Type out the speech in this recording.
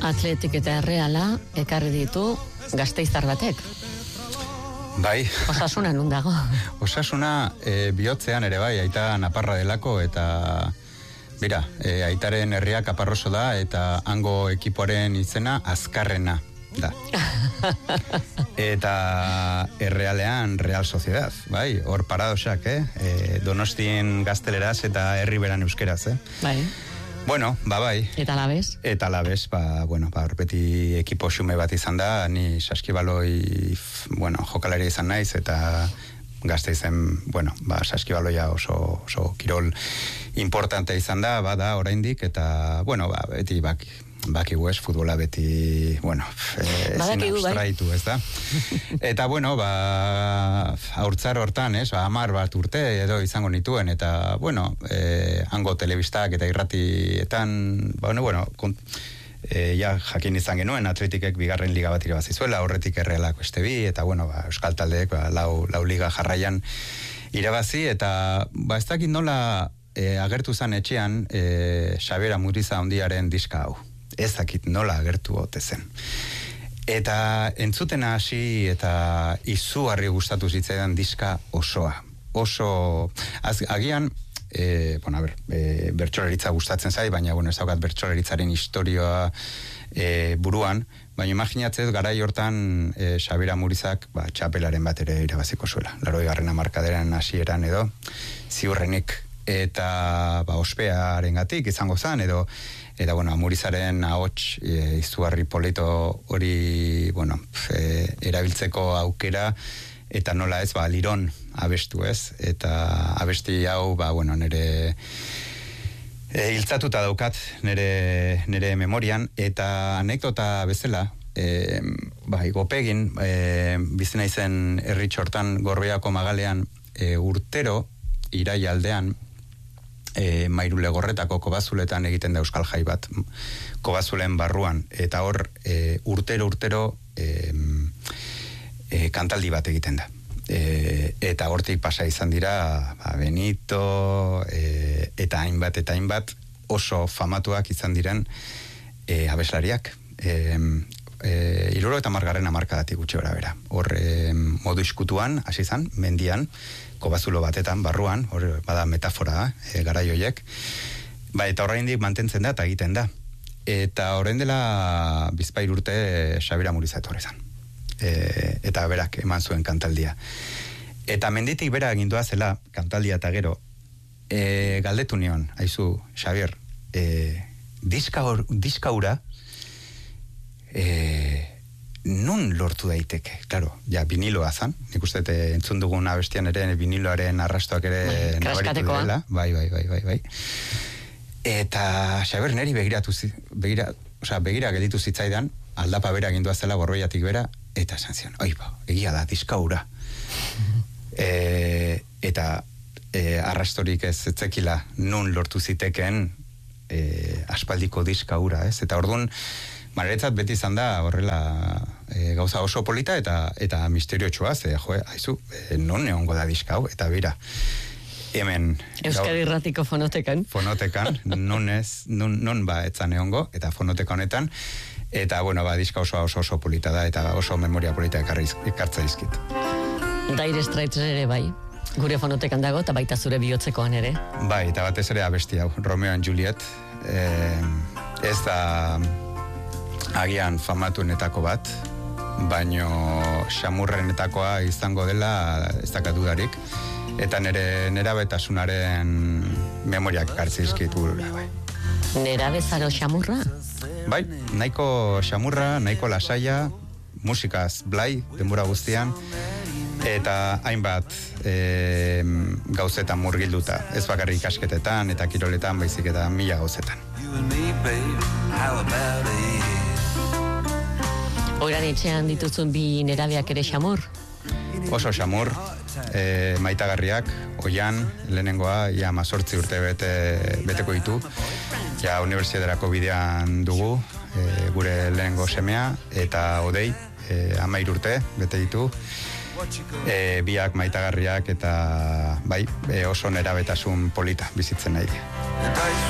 Atletik eta Erreala ekarri ditu gasteiztar batek. Bai. Osasuna nun dago? Osasuna bihotzean ere bai, aita naparra delako eta bera, aitaren herria Kaparroso da eta hango ekipoaren izena Azkarrena da. Eta Errealean Real Sociedad, bai, hor paradoxak, Donostien gazteleraz eta herriberan euskeraz, Bai. Bueno, bai. Eta Alabez? Eta Alabez, hor beti ekipo xume bat izan da, ni saskibaloi, jokalari izan naiz, eta Gasteizen, saskibaloia oso kirol importante izan da, bada oraindik, eta, beti bakigu ez, futbola beti, ezin abstraitu, ez da? Eta, haurtzar hortan, 10 bat urte edo izango nituen, eta, hango telebistak eta irratietan, jakin izan genuen, Atletikek bigarren liga bat irabazizuela, horretik Errealak beste bi, eta, Euskal taldeek, lau liga jarraian irabazi, eta, ez dakit nola agertu zan etxean Xabier Amuriza handiaren diska hau. Ez dakit nola agertu ote zen. Eta entzuten hasi eta izugarri gustatu zitzaidan diska osoa. Agian, bertsolaritza gustatzen zai, baina ez daukat bertsolaritzaren historioa buruan, baina imaginatzez garai hortan Xabier Amurizak txapelaren bat ere irabaziko zuela. 80. hamarkadaren hasieran edo, ziurrenik, eta ospearengatik izango zen, eta Amurizaren ahots izugarri polito hori erabiltzeko aukera, eta nola ez, liron abestu ez, eta abesti hau, nire hiltzatuta daukat nire memorian, eta anekdota bezala, Gopegin, bizena izen herritxortan Gorbeako Magalean, urtero, iraialdean, Mairule Gorretako Kobazuletan egiten da euskal jai bat, Kobazulen barruan, eta hor urtero kantaldi bat egiten da. Eta hortik pasa izan dira Benito eta hainbat oso famatuak izan diren abeslariak. 70. hamarkadatik gutxi gora bera. Hor modu iskutuan, hasi izan, mendian, Kobazulo batetan, barruan, hor bada metafora, garai horiek. Eta oraindik mantentzen da eta egiten da. Eta orain dela bizpahiru urte Xabier Amuriza etorri izan. Eta berak eman zuen kantaldia. Eta menditik bera egindua zela, kantaldia eta gero, galdetu nion, aizu, Xabier, diska hura, nun lortu daiteke? Claro, viniloa zan, nik uste entzun dugun abestian ere viniloaren arrastoak ere nabaritu dela. Bai. Eta Xabier neri begira gelditu zitzaidan, aldapa bera egindua zela Gorroiatik bera, eta esan zion, egia da, diska hura. Eta arrastorik ez etzekila nun lortu zitekeen aspaldiko diska hura, ez? Eta orduan, Maretzat beti izan da horrela gauza oso polita eta misteriotsua, haizu, non egongo da diska hau, eta bera, hemen Euskadi Irratiko fonotekan, non etzan egongo, eta fonoteka honetan, eta diska oso polita da, eta oso memoria polita ekartza izkit. Dire Straits ere bai, gure fonotekan dago, eta baita zure bihotzekoan ere. Bai, eta batez ere abesti hau, Romeo and Juliet, ez da agian famatuenetako bat, baino xamurrenetakoa izango dela ez dakat dudarik, eta nerabetasunaren memoriak ekartza izkit burura, bai. Nerabezaro xamurra? Bai, nahiko xamurra, nahiko lasaia, musikaz blai, denbora guztian, eta hainbat gauzetan murgilduta, ez bakarrik ikasketetan eta kiroletan, baizik eta 1000 gauzetan. Oiran etxean dituzun bi nerabeak ere xamur? Oso xamur, maitagarriak, oian, lehenengoa, 18 urte beteko ditu, unibertsitaterako bidean dugu, gure lehenengo semea, eta Odei, 13 urte bete ditu, biak maitagarriak eta bai, oso nerabetasun polita bizitzen nahi.